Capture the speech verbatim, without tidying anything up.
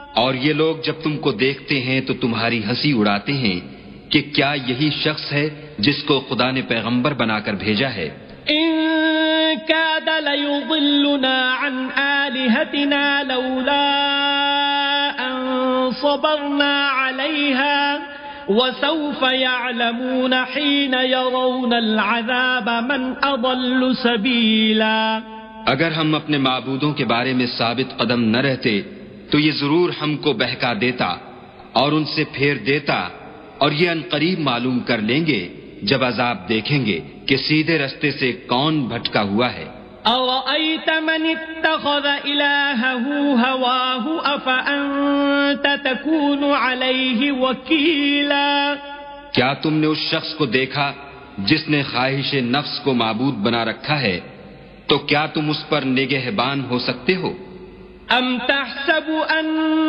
اور یہ لوگ جب تم کو دیکھتے ہیں تو تمہاری ہنسی اڑاتے ہیں کہ کیا یہی شخص ہے جس کو خدا نے پیغمبر بنا کر بھیجا ہے؟ إن كاد ليضلنا عن آلهتنا لولا أن صبرنا عليها وسوف يعلمون حين يرون العذاب من أضل سبيلا. اگر ہم اپنے معبودوں کے بارے میں ثابت قدم نہ رہتے تو یہ ضرور ہم کو بہکا دیتا اور ان سے پھیر دیتا، اور یہ عنقریب معلوم کر لیں گے جب عذاب دیکھیں گے کہ سیدھے رستے سے کون بھٹکا ہوا ہے. أَرَأَيْتَ مَنِ اتَّخَذَ إِلَٰهَهُ هَوَاهُ أَفَأَنتَ تَكُونُ عَلَيْهِ وَكِيلًا. کیا تم نے اس شخص کو دیکھا جس نے خواہش نفس کو معبود بنا رکھا ہے، تو کیا تم اس پر نگہبان ہو سکتے ہو؟ أَمْ تَحْسَبُ أَنَّ